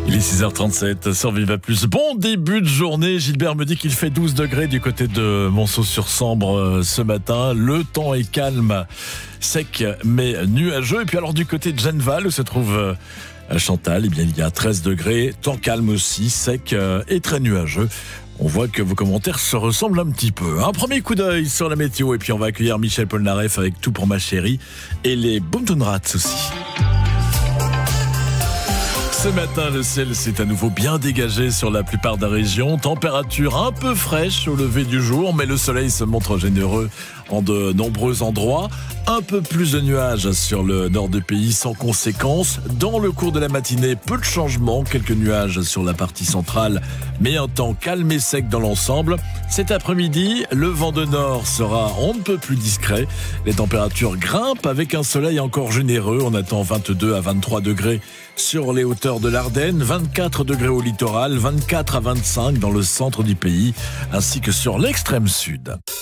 Il est 6h37 sur Viva Plus. Bon début de journée. Gilbert me dit qu'il fait 12 degrés du côté de Monceau-sur-Sambre ce matin. Le temps est calme, sec mais nuageux. Et puis alors du côté de Genneval où se trouve Chantal, eh bien il y a 13 degrés. Temps calme aussi, sec et très nuageux. On voit que vos commentaires se ressemblent un petit peu. Un premier coup d'œil sur la météo et puis on va accueillir Michel Polnareff avec Tout pour ma chérie et les Boomtown aussi. Ce matin, le ciel s'est à nouveau bien dégagé sur la plupart des régions. Température un peu fraîche au lever du jour, mais le soleil se montre généreux en de nombreux endroits. Un peu plus de nuages sur le nord du pays sans conséquence. Dans le cours de la matinée, peu de changements, quelques nuages sur la partie centrale, mais un temps calme et sec dans l'ensemble. Cet après-midi, le vent de nord sera on ne peut plus discret. Les températures grimpent avec un soleil encore généreux. On attend 22 à 23 degrés sur les hauteurs de l'Ardenne, 24 degrés au littoral, 24 à 25 dans le centre du pays, ainsi que sur l'extrême sud.